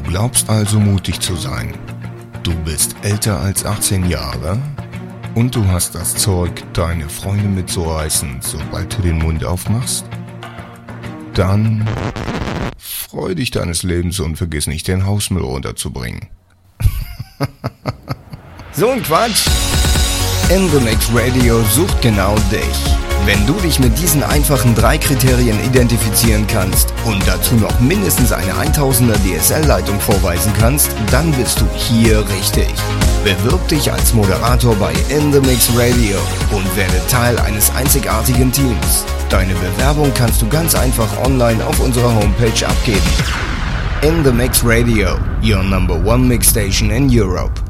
glaubst also mutig zu sein. Du bist älter als 18 Jahre und du hast das Zeug, deine Freunde mitzureißen, sobald du den Mund aufmachst? Dann freu dich deines Lebens und vergiss nicht, den Hausmüll runterzubringen. So ein Quatsch! In the Mix Radio sucht genau dich. Wenn du dich mit diesen einfachen 3 Kriterien identifizieren kannst und dazu noch mindestens eine 1000er DSL-Leitung vorweisen kannst, dann bist du hier richtig. Bewirb dich als Moderator bei In the Mix Radio und werde Teil eines einzigartigen Teams. Deine Bewerbung kannst du ganz einfach online auf unserer Homepage abgeben. In the Mix Radio, your number one mix station in Europe.